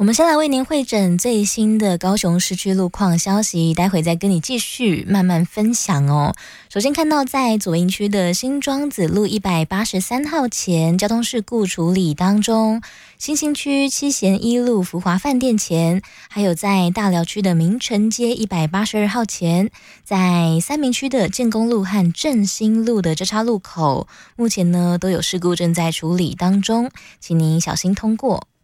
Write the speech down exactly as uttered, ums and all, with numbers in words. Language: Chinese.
们先来为您汇诊最新的高雄市区路况消息，待会再跟你继续慢慢分享哦。首先看到在左营区的新庄子路一百八十三号前交通事故处理当中，新兴区七贤一路福华饭店前，还有在大寮区的明城街一百八十二号前，在三民区的建功路和振兴路的交叉路口，目前呢都有事故正在处理当中，请您小心通过。